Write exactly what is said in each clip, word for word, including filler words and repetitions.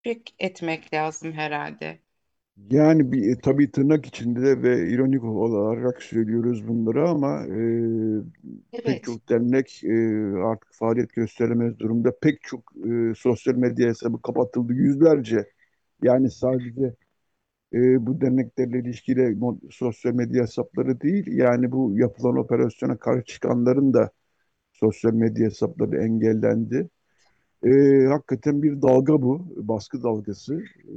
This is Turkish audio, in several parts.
teşvik etmek lazım herhalde. Yani bir, e, tabii tırnak içinde ve ironik olarak söylüyoruz bunları ama e, pek Evet. çok dernek e, artık faaliyet gösteremez durumda. Pek çok e, sosyal medya hesabı kapatıldı. Yüzlerce. Yani sadece e, bu derneklerle ilişkili mo- sosyal medya hesapları değil, yani bu yapılan operasyona karşı çıkanların da sosyal medya hesapları engellendi. E, Hakikaten bir dalga bu, baskı dalgası. E,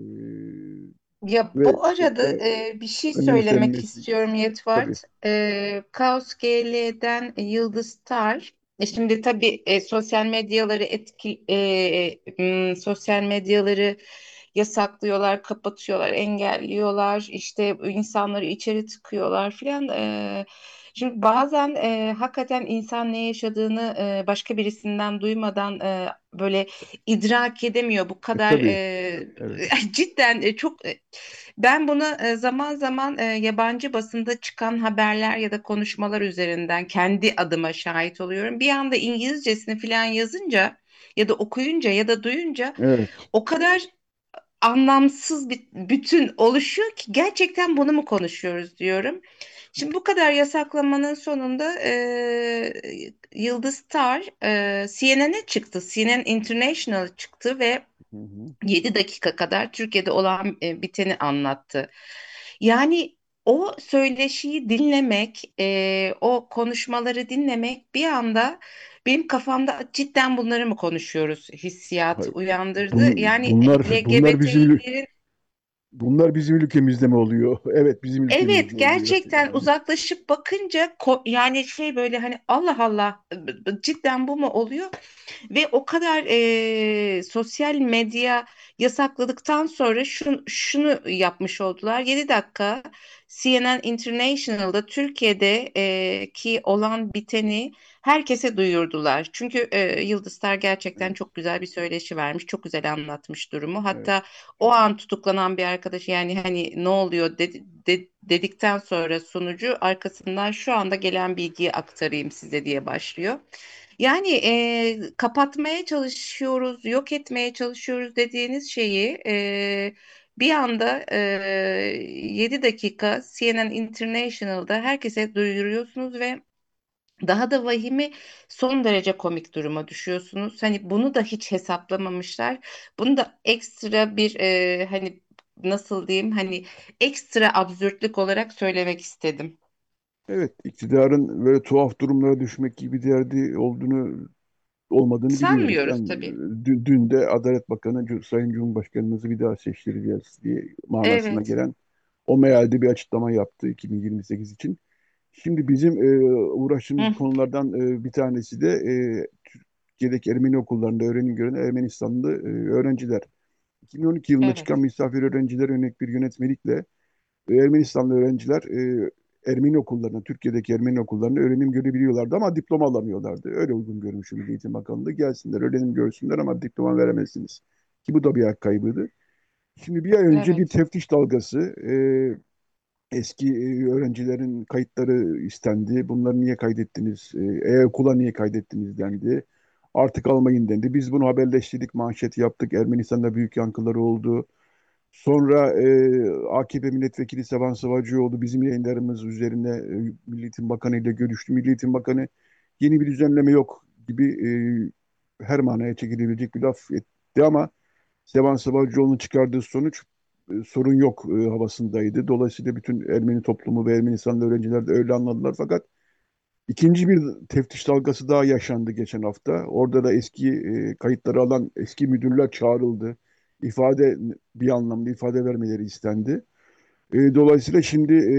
Ya ve bu çok arada da e, bir şey söylemek önemsenmesi. istiyorum Tabii. Yetvart. E, Kaos G L'den Yıldız Tar. E, şimdi tabii e, sosyal medyaları etki e, m, sosyal medyaları yasaklıyorlar, kapatıyorlar, engelliyorlar. İşte insanları içeri tıkıyorlar filan. E, şimdi bazen e, hakikaten insan ne yaşadığını e, başka birisinden duymadan e, böyle idrak edemiyor. Bu E, kadar tabii. e, Evet. cidden e, çok e, ben buna e, zaman zaman e, yabancı basında çıkan haberler ya da konuşmalar üzerinden kendi adıma şahit oluyorum. Bir anda İngilizcesini falan yazınca ya da okuyunca ya da duyunca Evet. o kadar anlamsız bir bütün oluşuyor ki gerçekten bunu mu konuşuyoruz diyorum. Şimdi bu kadar yasaklamanın sonunda e, Yıldız Star e, C N N'e çıktı. C N N International çıktı ve Hı hı. yedi dakika kadar Türkiye'de olan e, biteni anlattı. Yani o söyleşiyi dinlemek, e, o konuşmaları dinlemek bir anda benim kafamda cidden bunları mı konuşuyoruz hissiyatı Hayır. uyandırdı. Bun- Yani bunlar bunlar bizim ülü- L G B T'lerin bunlar bizim ülkemizde mi oluyor? Evet, bizim ülkemizde evet oluyor. gerçekten Yani uzaklaşıp bakınca ko- yani şey böyle hani Allah Allah cidden bu mu oluyor? Ve o kadar e, sosyal medya yasakladıktan sonra şun, şunu yapmış oldular. Yedi dakika C N N International'da Türkiye'de e, ki olan biteni herkese duyurdular. Çünkü e, Yıldızlar gerçekten evet, çok güzel bir söyleşi vermiş. Çok güzel anlatmış durumu. evet, Hatta o an tutuklanan bir arkadaş yani hani ne oluyor dedi, de- dedikten sonra sunucu arkasından şu anda gelen bilgiyi aktarayım size diye başlıyor. Yani e, kapatmaya çalışıyoruz, yok etmeye çalışıyoruz dediğiniz şeyi e, bir anda e, yedi dakika C N N International'da herkese duyuruyorsunuz ve daha da vahimi son derece komik duruma düşüyorsunuz. Hani bunu da hiç hesaplamamışlar. Bunu da ekstra bir e, hani nasıl diyeyim hani ekstra absürtlük olarak söylemek istedim. evet, iktidarın böyle tuhaf durumlara düşmek gibi bir derdi olduğunu olmadığını biliyoruz. Sanmıyoruz Yani tabii. dün, dün de Adalet Bakanı Cu- Sayın Cumhurbaşkanımızı bir daha seçtireceğiz diye manasına Evet, gelen o mealde bir açıklama yaptı iki bin yirmi sekiz için. Şimdi bizim e, uğraştığımız hı, konulardan e, bir tanesi de e, Türkiye'deki Ermeni okullarında öğrenim gören Ermenistanlı e, öğrenciler. iki bin on iki yılında çıkan evet, misafir öğrencilere yönelik bir yönetmelikle e, Ermenistanlı öğrenciler e, Ermeni okullarına, Türkiye'deki Ermeni okullarına öğrenim görebiliyorlardı ama diploma alamıyorlardı. Öyle uygun görmüş Milli Eğitim Bakanlığı. Gelsinler, öğrenim görsünler ama diploma veremezsiniz. Ki bu da bir hak kaybıydı. Şimdi bir ay önce bir evet, teftiş dalgası, e, eski e, öğrencilerin kayıtları istendi. Bunları niye kaydettiniz? E, E-okula niye kaydettiniz dendi. Artık almayın dendi. Biz bunu haberleştirdik, manşet yaptık. Ermenistan'da büyük yankıları oldu. Sonra e, A K P milletvekili Sevan Sıvacıoğlu bizim yayınlarımız üzerine e, Milli Eğitim Bakanı ile görüştü. Milli Eğitim Bakanı yeni bir düzenleme yok gibi e, her manaya çekilebilecek bir laf etti ama Sevan Sıvacıoğlu'nun çıkardığı sonuç e, sorun yok e, havasındaydı. Dolayısıyla bütün Ermeni toplumu ve Ermenistanlı öğrenciler de öyle anladılar. Fakat ikinci bir teftiş dalgası daha yaşandı geçen hafta. Orada da eski e, kayıtları alan eski müdürler çağrıldı. İfade bir anlamda ifade vermeleri istendi. E, dolayısıyla şimdi e,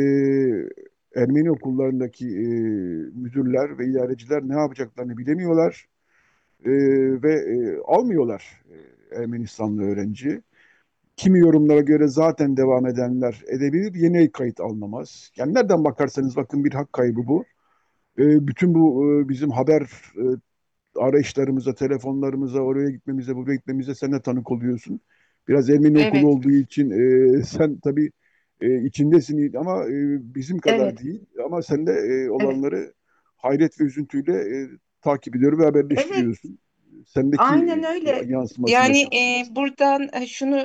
Ermeni okullarındaki e, müdürler ve idareciler ne yapacaklarını bilemiyorlar. E, ve e, almıyorlar e, Ermenistanlı öğrenci. Kimi yorumlara göre zaten devam edenler edebilir, yeni kayıt alınamaz. Yani nereden bakarsanız bakın bir hak kaybı bu. E, bütün bu e, bizim haber e, arayışlarımıza, telefonlarımıza, oraya gitmemize, buraya gitmemize sen de tanık oluyorsun. Biraz Ermeni okulu evet, olduğu için e, sen tabii e, içindesin ama e, bizim kadar evet, değil. Ama sen de e, evet. olanları hayret ve üzüntüyle e, takip ediyor ve Evet, haberleştiriyorsun. Sendeki Aynen öyle. yansımasını Yani merak ediyorum. e, buradan e, şunu